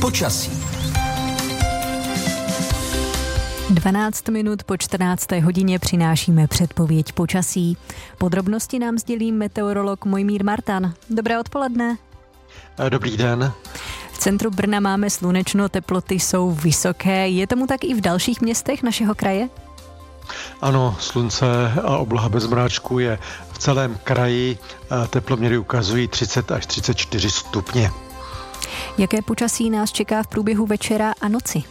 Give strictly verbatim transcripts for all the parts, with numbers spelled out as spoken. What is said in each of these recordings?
počasí. dvanáct minut po čtrnácté hodině přinášíme předpověď počasí. Podrobnosti nám sdělí meteorolog Mojmír Martan. Dobré odpoledne. Dobrý den. V centru Brna máme slunečno, teploty jsou vysoké. Je tomu tak i v dalších městech našeho kraje? Ano, slunce a obloha bez mráčku je v celém kraji. Teploměry ukazují třicet až třicet čtyři stupně. Jaké počasí nás čeká v průběhu večera a noci?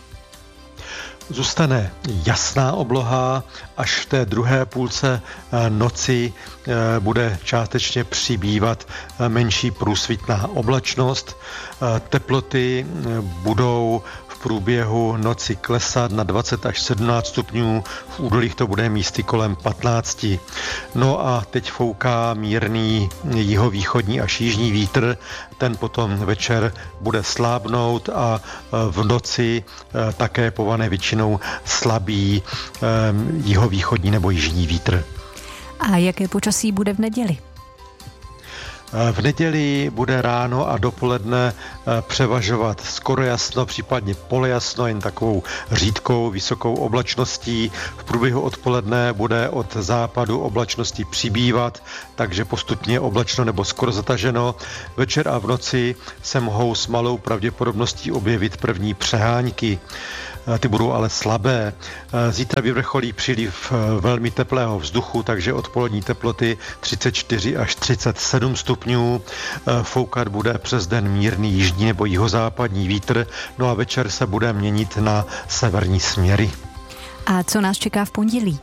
Zůstane jasná obloha, až v té druhé půlce noci bude částečně přibývat menší průsvitná oblačnost. Teploty budou v průběhu noci klesat na dvacet až sedmnáct stupňů, v údolích to bude místy kolem patnáct. No a teď fouká mírný jihovýchodní až jižní vítr, ten potom večer bude slábnout a v noci také povane většinou slabý jihovýchodní nebo jižní vítr. A jaké počasí bude v neděli? V neděli bude ráno a dopoledne převažovat skoro jasno, případně polojasno, jen takovou řídkou vysokou oblačností. V průběhu odpoledne bude od západu oblačnosti přibývat, takže postupně oblačno nebo skoro zataženo. Večer a v noci se mohou s malou pravděpodobností objevit první přehánky. Ty budou ale slabé. Zítra vyvrcholí příliv velmi teplého vzduchu, takže odpolední teploty třicet čtyři až třicet sedm stupňů. Foukat bude přes den mírný jižní nebo jihozápadní vítr, no a večer se bude měnit na severní směry. A co nás čeká v pondělí?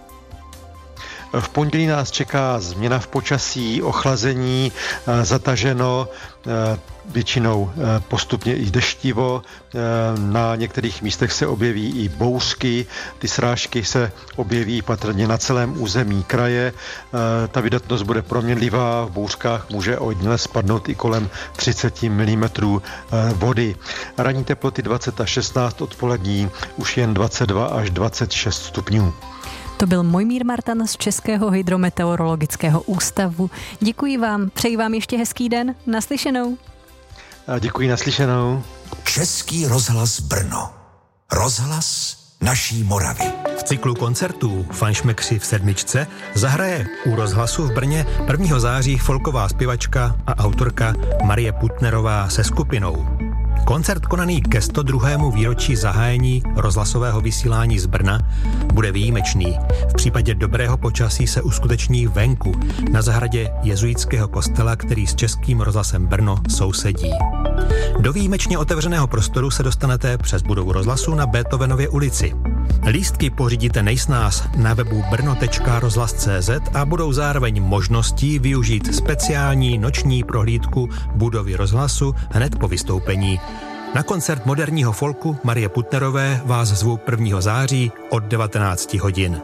V pondělí nás čeká změna v počasí, ochlazení, zataženo, většinou postupně i deštivo. Na některých místech se objeví i bouřky. Ty srážky se objeví patrně na celém území kraje. Ta vydatnost bude proměnlivá. V bouřkách může ojediněle spadnout i kolem třicet milimetrů vody. Ranní teploty dvacet až šestnáct, odpolední už jen dvacet dva až dvacet šest stupňů. To byl Mojmír Martan z Českého hydrometeorologického ústavu. Děkuji vám, přeji vám ještě hezký den, naslyšenou. A děkuji, naslyšenou. Český rozhlas Brno. Rozhlas naší Moravy. V cyklu koncertů Fanšmekři v sedmičce zahraje u rozhlasu v Brně prvního září folková zpěvačka a autorka Marie Putnerová se skupinou. Koncert konaný ke sto druhému výročí zahájení rozhlasového vysílání z Brna bude výjimečný. V případě dobrého počasí se uskuteční venku, na zahradě jezuitského kostela, který s Českým rozhlasem Brno sousedí. Do výjimečně otevřeného prostoru se dostanete přes budovu rozhlasu na Beethovenově ulici. Lístky pořídíte nejsnáz na webu brno tečka rozhlas tečka cé zet a budou zároveň možností využít speciální noční prohlídku budovy rozhlasu hned po vystoupení. Na koncert moderního folku Marie Putnerové vás zvu prvního září od devatenáct hodin.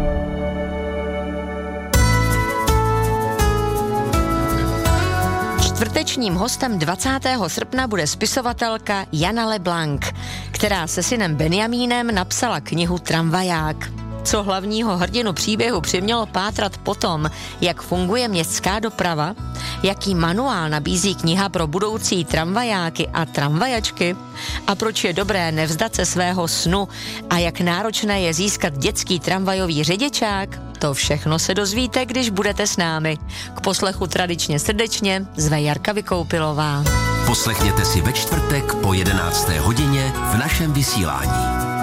Čtvrtečním hostem dvacátého srpna bude spisovatelka Jana LeBlanc, která se synem Benjamínem napsala knihu Tramvaják. Co hlavního hrdinu příběhu přimělo pátrat po tom, jak funguje městská doprava, jaký manuál nabízí kniha pro budoucí tramvajáky a tramvajačky a proč je dobré nevzdat se svého snu a jak náročné je získat dětský tramvajový řidičák, to všechno se dozvíte, když budete s námi. K poslechu tradičně srdečně zve Jarka Vykoupilová. Poslechněte si ve čtvrtek po jedenácté hodině v našem vysílání.